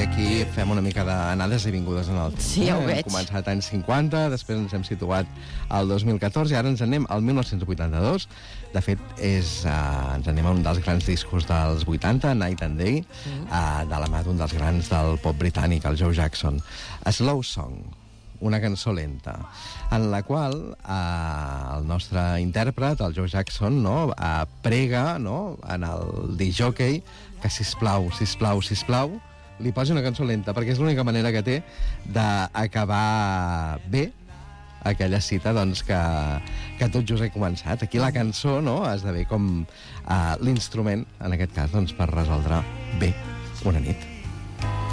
aquí fem una mica d'anades i vingudes en el temps. Sí, ja ho veig. Hem començat anys 50, després ens hem situat al 2014 i ara ens anem al 1982. De fet, ens anem a un dels grans discos dels 80, Night and Day, de la mà d'un dels grans del pop britànic, el Joe Jackson. A Slow Song, una cançó lenta, en la qual el nostre intèrpret, el Joe Jackson, no, prega, no, en el discjòquei que, sisplau, li posi una cançó lenta, perquè és l'única manera que té d'acabar bé aquella cita, doncs, que tot just he començat. Aquí la cançó, no, esdevé com l'instrument, en aquest cas, doncs, per resoldre bé una nit.